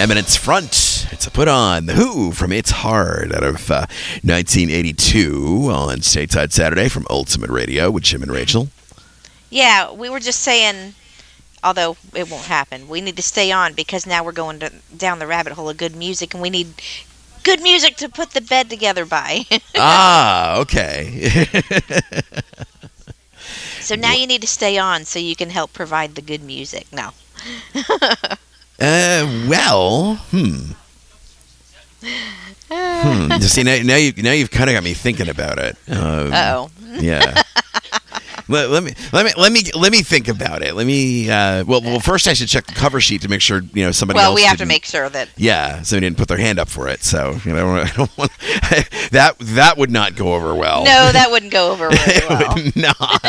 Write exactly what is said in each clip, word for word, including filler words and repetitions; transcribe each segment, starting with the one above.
Eminence Front. It's a put on. The Who from It's Hard out of uh, nineteen eighty-two on Stateside Saturday from Ultimate Radio with Jim and Rachel. Yeah, we were just saying, although it won't happen, we need to stay on because now we're going to, down the rabbit hole of good music, and we need good music to put the bed together by. Ah, okay. So now you need to stay on so you can help provide the good music. No. uh, well, hmm. hmm. See, now, now, you, now you've kind of got me thinking about it. Um, Uh-oh. Yeah. Let, let me let me let me let me think about it. Let me. Uh, well, well, first I should check the cover sheet to make sure you know somebody Well, else. we have to didn't- make sure that. Yeah, somebody didn't put their hand up for it. So you know, I don't want that. That would not go over well. No, that wouldn't go over very well. It would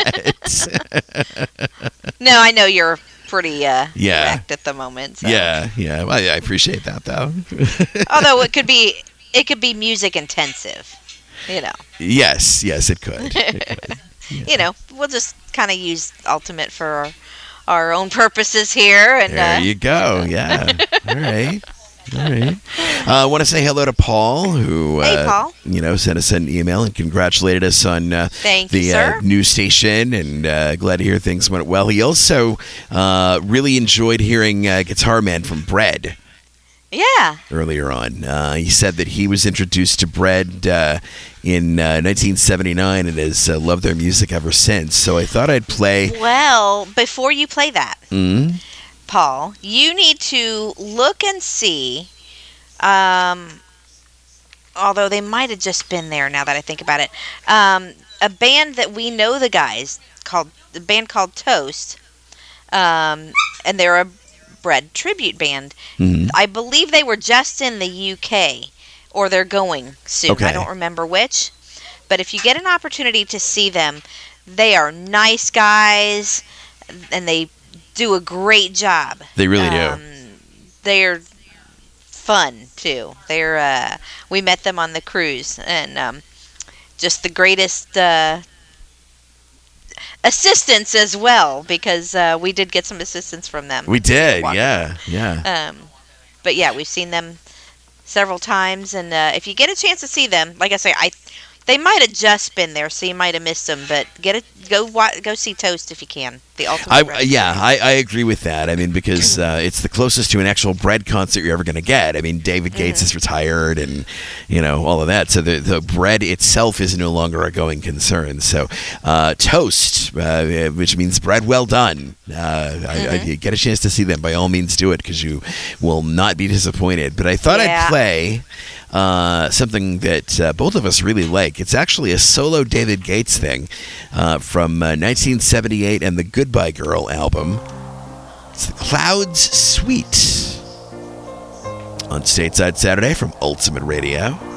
not. No, I know you're pretty uh, Yeah. wrecked at the moment. So. Yeah, yeah. Well, I appreciate that though. Although it could be, it could be music intensive. You know. Yes, yes, it could. It could. Yeah. You know, we'll just kind of use Ultimate for our, our own purposes here. And There uh, you go. Yeah. All right. All right. I uh, want to say hello to Paul, who Hey, uh, Paul. you know sent us an email and congratulated us on uh, Thank the you, sir. Uh, new station, and uh, glad to hear things went well. He also uh, really enjoyed hearing uh, Guitar Man from Bread Yeah. earlier on. Uh, he said that he was introduced to Bread uh, in uh, nineteen seventy-nine and has uh, loved their music ever since. So I thought I'd play. Well, before you play that, Mm, Paul, you need to look and see. Um, although they might have just been there now that I think about it. Um, a band that we know the guys called the band called Toast, um, and they're a Bread tribute band. mhm. I believe they were just in the U K, or they're going soon. Okay. I don't remember which. But if you get an opportunity to see them, they are nice guys, and they do a great job. They really Um, do. They're fun too. They're uh, we met them on the cruise, and um, just the greatest uh, assistance as well, because uh, we did get some assistance from them. We did. Walking Yeah. Yeah. um, but yeah, we've seen them several times, and uh, if you get a chance to see them, like I say, I they might have just been there, so you might have missed them. But get it, go wa- go see Toast if you can. The ultimate. I, Bread yeah, tribute. I, I agree with that. I mean, because uh, it's the closest to an actual Bread concert you're ever going to get. I mean, David Gates is retired, and you know all of that. So the the Bread itself is no longer a going concern. So uh, Toast, uh, which means bread well done. Uh, I, I, if you get a chance to see them, by all means do it, because you will not be disappointed. But I thought Yeah. I'd play uh, something that uh, both of us really like. It's actually a solo David Gates thing uh, from uh, nineteen seventy-eight and the Goodbye Girl album. It's the Clouds Suite on Stateside Saturday from Ultimate Radio.